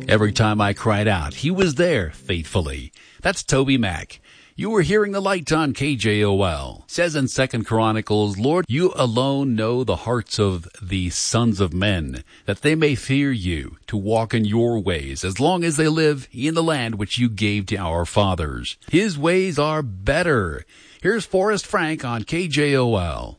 Every time I cried out, he was there faithfully. That's Toby Mac. You were hearing the light on KJOL. Says in 2 Chronicles, Lord, you alone know the hearts of the sons of men, that they may fear you, to walk in your ways, as long as they live in the land which you gave to our fathers. His ways are better. Here's Forrest Frank on KJOL.